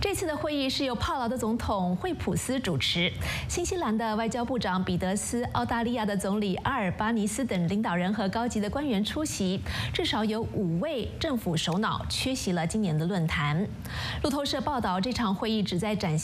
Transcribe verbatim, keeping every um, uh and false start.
这次的会议是由帕劳的总统惠普斯主持，新西兰的外交部长彼得斯、澳大利亚的总理阿尔巴尼斯等领导人和高级的官员出席，至少有五位政府首脑缺席了今年的论坛。路透社报道，这场会议旨在展现